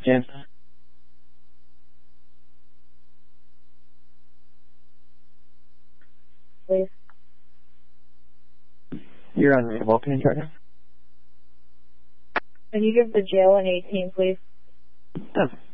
James. Please. You're unreadable. Can you try to? Can you give the jail an 18, please? Okay.